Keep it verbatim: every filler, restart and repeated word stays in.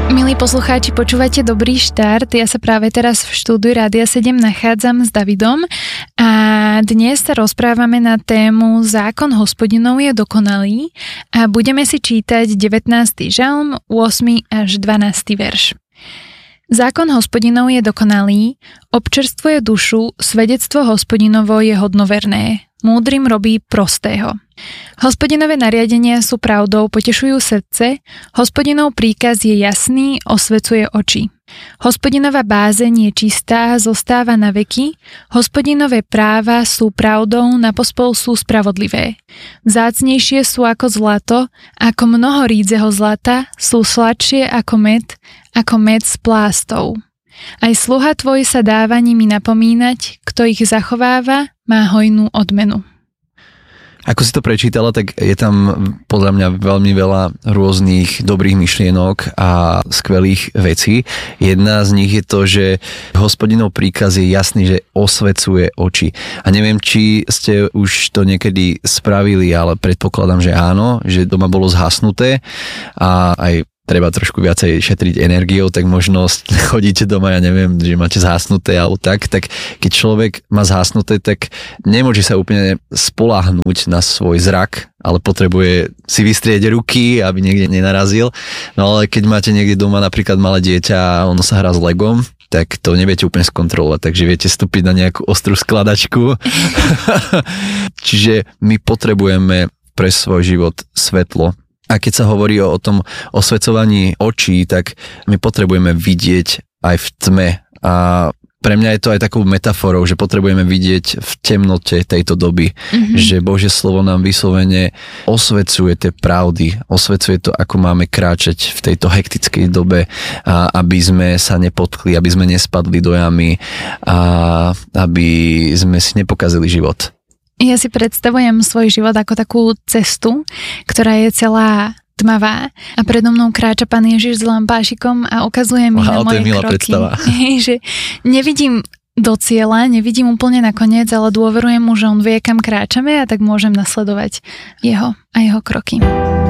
Milí poslucháči, počúvate Dobrý štart. Ja sa práve teraz v štúdiu Rádia sedem nachádzam s Davidom a dnes sa rozprávame na tému Zákon Hospodinov je dokonalý a budeme si čítať devätnásty žalm, ôsmy až dvanásty verš. Zákon Hospodinov je dokonalý, občerstvuje dušu, svedectvo Hospodinovo je hodnoverné. Múdrym robí prostého. Hospodinové nariadenia sú pravdou, potešujú srdce, Hospodinov príkaz je jasný, osvecuje oči. Hospodinova bázeň je čistá, zostáva na veky, Hospodinové práva sú pravdou, napospol sú spravodlivé. Vzácnejšie sú ako zlato, ako mnoho rídzeho zlata, sú sladšie ako med, ako med s plástou. Aj sluha tvoj sa dáva nimi napomínať, kto ich zachováva, má hojnú odmenu. Ako si to prečítala, tak je tam podľa mňa veľmi veľa rôznych dobrých myšlienok a skvelých vecí. Jedna z nich je to, že Hospodinov príkaz je jasný, že osvecuje oči. A neviem, či ste už to niekedy spravili, ale predpokladám, že áno, že doma bolo zhasnuté a aj treba trošku viacej šetriť energiou, tak možno chodíte doma, ja neviem, že máte zhasnuté alebo tak, tak keď človek má zhasnuté, tak nemôže sa úplne spoľahnúť na svoj zrak, ale potrebuje si vystrieť ruky, aby niekde nenarazil. No ale keď máte niekde doma napríklad malé dieťa a ono sa hrá s Legom, tak to neviete úplne skontrolovať, takže viete vstúpiť na nejakú ostrú skladačku. Čiže my potrebujeme pre svoj život svetlo. A keď sa hovorí o, o tom osvecovaní očí, tak my potrebujeme vidieť aj v tme. A pre mňa je to aj takou metaforou, že potrebujeme vidieť v temnote tejto doby. Mm-hmm. Že Božie slovo nám vyslovene osvecuje tie pravdy, osvecuje to, ako máme kráčať v tejto hektickej dobe, a aby sme sa nepotkli, aby sme nespadli do jamy a aby sme si nepokazili život. Ja si predstavujem svoj život ako takú cestu, ktorá je celá tmavá a predo mnou kráča Pán Ježiš s lampášikom a ukazuje mi Aha, na moje kroky. Že nevidím do cieľa, nevidím úplne na koniec, ale dôverujem mu, že on vie, kam kráčame a tak môžem nasledovať jeho a jeho kroky.